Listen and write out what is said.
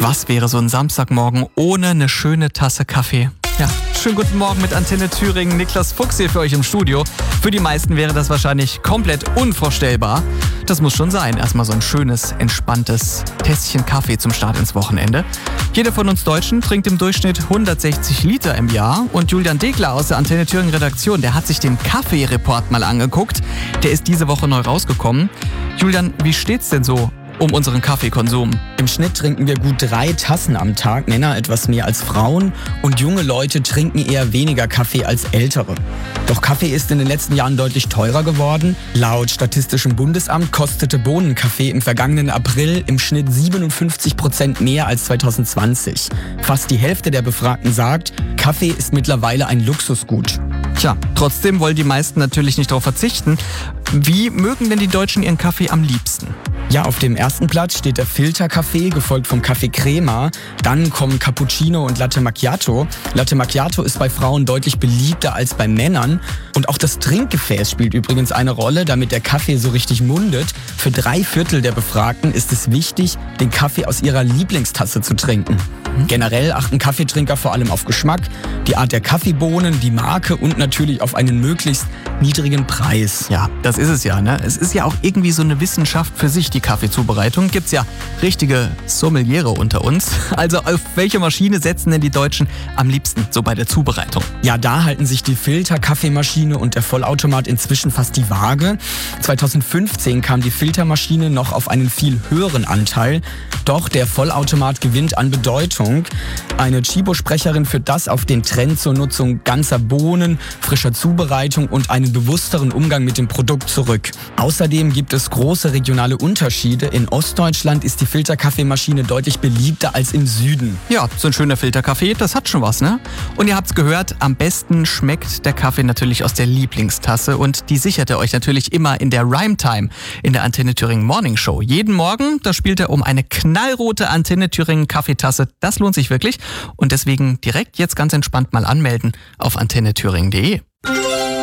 Was wäre so ein Samstagmorgen ohne eine schöne Tasse Kaffee? Ja, schönen guten Morgen mit Antenne Thüringen. Niklas Fuchs hier für euch im Studio. Für die meisten wäre das wahrscheinlich komplett unvorstellbar. Das muss schon sein. Erstmal so ein schönes, entspanntes Tässchen Kaffee zum Start ins Wochenende. Jeder von uns Deutschen trinkt im Durchschnitt 160 Liter im Jahr. Und Julian Degler aus der Antenne Thüringen Redaktion, der hat sich den Kaffee-Report mal angeguckt. Der ist diese Woche neu rausgekommen. Julian, wie steht's denn so um unseren Kaffeekonsum? Im Schnitt trinken wir gut 3 Tassen am Tag, Männer etwas mehr als Frauen, und junge Leute trinken eher weniger Kaffee als ältere. Doch Kaffee ist in den letzten Jahren deutlich teurer geworden. Laut Statistischem Bundesamt kostete Bohnenkaffee im vergangenen April im Schnitt 57% mehr als 2020. Fast die Hälfte der Befragten sagt, Kaffee ist mittlerweile ein Luxusgut. Tja, trotzdem wollen die meisten natürlich nicht darauf verzichten. Wie mögen denn die Deutschen ihren Kaffee am liebsten? Ja, auf dem ersten Platz steht der Filterkaffee, gefolgt vom Kaffee Crema. Dann kommen Cappuccino und Latte Macchiato. Latte Macchiato ist bei Frauen deutlich beliebter als bei Männern. Und auch das Trinkgefäß spielt übrigens eine Rolle, damit der Kaffee so richtig mundet. Für 3/4 der Befragten ist es wichtig, den Kaffee aus ihrer Lieblingstasse zu trinken. Generell achten Kaffeetrinker vor allem auf Geschmack, die Art der Kaffeebohnen, die Marke und natürlich auf einen möglichst niedrigen Preis. Ja, das ist es ja, ne? Es ist ja auch irgendwie so eine Wissenschaft für sich, die Kaffeezubereitung. Gibt's ja richtige Sommeliere unter uns. Also auf welche Maschine setzen denn die Deutschen am liebsten so bei der Zubereitung? Ja, da halten sich die Filterkaffeemaschine und der Vollautomat inzwischen fast die Waage. 2015 kam die Filtermaschine noch auf einen viel höheren Anteil. Doch der Vollautomat gewinnt an Bedeutung. Eine Chibo-Sprecherin führt das auf den Trend zur Nutzung ganzer Bohnen, frischer Zubereitung und einen bewussteren Umgang mit dem Produkt zurück. Außerdem gibt es große regionale Unterschiede. In Ostdeutschland ist die Filterkaffeemaschine deutlich beliebter als im Süden. Ja, so ein schöner Filterkaffee, das hat schon was, ne? Und ihr habt's gehört, am besten schmeckt der Kaffee natürlich aus der Lieblingstasse. Und die sichert ihr euch natürlich immer in der Rhyme Time in der Antenne Thüringen Morning Show. Jeden Morgen, da spielt er um eine knallrote Antenne Thüringen Kaffeetasse. Das lohnt sich wirklich. Und deswegen direkt jetzt ganz entspannt mal anmelden auf antennethüringen.de.